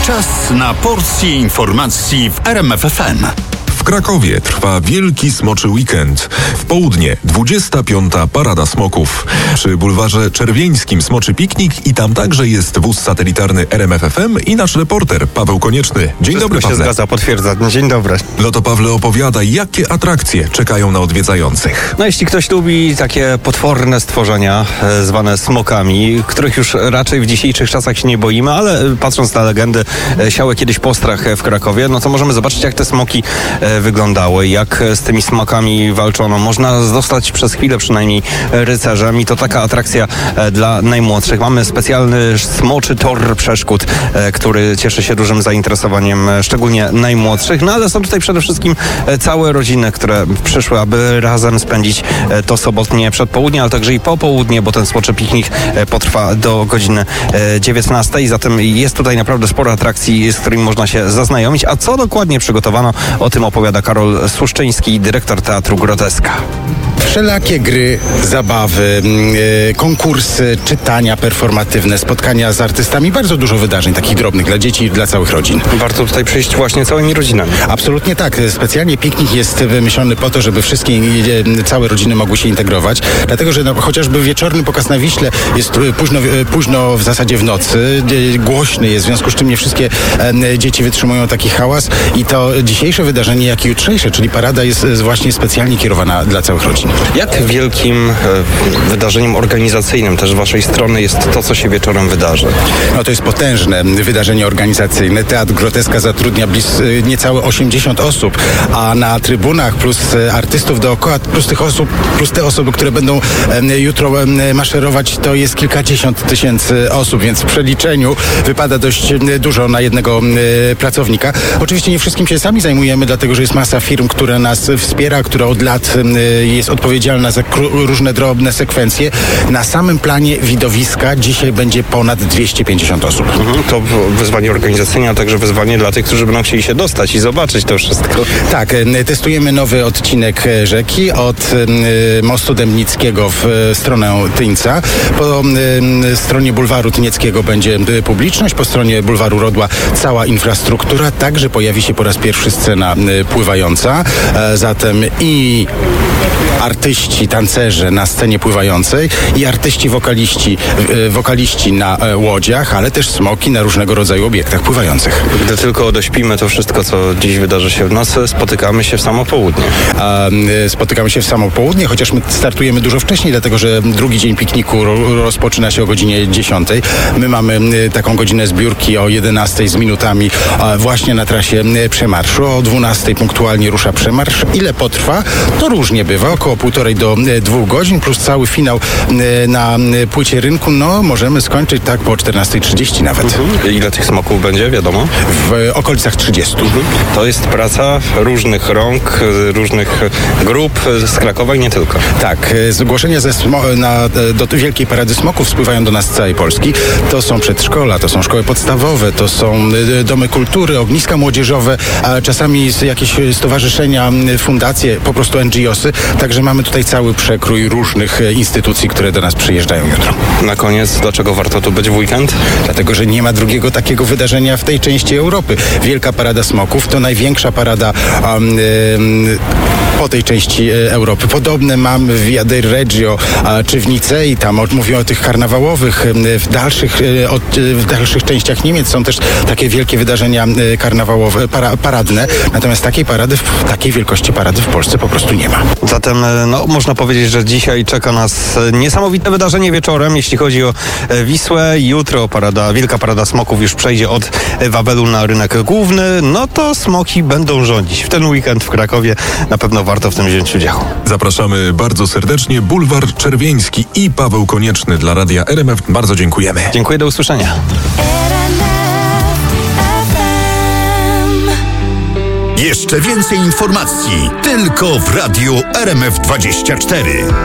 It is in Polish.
Czas na porcję informacji w RMF FM. W Krakowie trwa Wielki Smoczy Weekend. W południe 25. Parada Smoków. Przy bulwarze Czerwieńskim smoczy piknik i tam także jest wóz satelitarny RMF FM i nasz reporter Paweł Konieczny. Dzień dobry, Pawle. Się zgadza, potwierdzam. Dzień dobry. No to Pawle, opowiada, jakie atrakcje czekają na odwiedzających. No jeśli ktoś lubi takie potworne stworzenia zwane smokami, których już raczej w dzisiejszych czasach się nie boimy, ale patrząc na legendy, siały kiedyś postrach w Krakowie, no to możemy zobaczyć, jak te smoki wyglądały, jak z tymi smokami walczono. Można zostać przez chwilę przynajmniej rycerzem i to taka atrakcja dla najmłodszych. Mamy specjalny smoczy tor przeszkód, który cieszy się dużym zainteresowaniem, szczególnie najmłodszych. No ale są tutaj przede wszystkim całe rodziny, które przyszły, aby razem spędzić to sobotnie przedpołudnie, ale także i popołudnie, bo ten smoczy piknik potrwa do godziny 19. Zatem jest tutaj naprawdę sporo atrakcji, z którymi można się zaznajomić. A co dokładnie przygotowano, o tym opowiada Karol Suszczyński, dyrektor Teatru Groteska. Wszelakie gry, zabawy, konkursy, czytania performatywne, spotkania z artystami, bardzo dużo wydarzeń takich drobnych dla dzieci i dla całych rodzin. Warto tutaj przyjść właśnie całymi rodzinami. Absolutnie tak. Specjalnie piknik jest wymyślony po to, żeby wszystkie, całe rodziny mogły się integrować, dlatego że chociażby wieczorny pokaz na Wiśle jest późno w zasadzie w nocy, głośny jest, w związku z czym nie wszystkie dzieci wytrzymują taki hałas i to dzisiejsze wydarzenie, jak i jutrzejsze, czyli parada jest właśnie specjalnie kierowana dla całych rodzin. Jak wielkim wydarzeniem organizacyjnym też z waszej strony jest to, co się wieczorem wydarzy? No to jest potężne wydarzenie organizacyjne. Teatr Groteska zatrudnia niecałe 80 osób, a na trybunach plus artystów dookoła, plus te osoby, które będą jutro maszerować, to jest kilkadziesiąt tysięcy osób, więc w przeliczeniu wypada dość dużo na jednego pracownika. Oczywiście nie wszystkim się sami zajmujemy, dlatego że jest masa firm, które nas wspiera, która od lat jest odpowiedzialna za różne drobne sekwencje. Na samym planie widowiska dzisiaj będzie ponad 250 osób. To wyzwanie organizacyjne, a także wyzwanie dla tych, którzy będą chcieli się dostać i zobaczyć to wszystko. Tak, testujemy nowy odcinek rzeki od mostu Dębnickiego w stronę Tyńca. Po stronie bulwaru Tynieckiego będzie publiczność, po stronie bulwaru Rodła cała infrastruktura, także pojawi się po raz pierwszy scena pływająca. Zatem i artyści, tancerze na scenie pływającej i artyści, wokaliści na łodziach, ale też smoki na różnego rodzaju obiektach pływających. Gdy tylko dośpimy to wszystko, co dziś wydarzy się w nocy, spotykamy się w samo południe. Spotykamy się w samo południe, chociaż my startujemy dużo wcześniej, dlatego że drugi dzień pikniku rozpoczyna się o godzinie 10. My mamy taką godzinę zbiórki o 11 z minutami właśnie na trasie przemarszu. O 12 punktualnie rusza przemarsz. Ile potrwa? To różnie bywa. Około 1,5 do 2 godzin, plus cały finał na płycie rynku. No, możemy skończyć tak po 14:30 nawet. Ile tych smoków będzie, wiadomo? W okolicach 30. To jest praca różnych rąk, różnych grup z Krakowa i nie tylko. Tak, zgłoszenia do Wielkiej Parady Smoków spływają do nas z całej Polski. To są przedszkola, to są szkoły podstawowe, to są domy kultury, ogniska młodzieżowe, a czasami jakieś stowarzyszenia, fundacje, po prostu NGO-sy. Także mamy tutaj cały przekrój różnych instytucji, które do nas przyjeżdżają jutro. Na koniec, dlaczego warto tu być w weekend? Dlatego, że nie ma drugiego takiego wydarzenia w tej części Europy. Wielka Parada Smoków to największa parada po tej części Europy. Podobne mamy w Via del Reggio czy w Nicei, tam mówię o tych karnawałowych. W dalszych częściach Niemiec są też takie wielkie wydarzenia karnawałowe, paradne. Natomiast takiej parady, takiej wielkości parady w Polsce po prostu nie ma. Zatem można powiedzieć, że dzisiaj czeka nas niesamowite wydarzenie wieczorem, jeśli chodzi o Wisłę. Jutro Wielka Parada Smoków już przejdzie od Wawelu na rynek główny. No to smoki będą rządzić. W ten weekend w Krakowie na pewno warto w tym wziąć udział. Zapraszamy bardzo serdecznie. Bulwar Czerwieński i Paweł Konieczny dla Radia RMF. Bardzo dziękujemy. Dziękuję, do usłyszenia. Jeszcze więcej informacji tylko w Radiu RMF 24.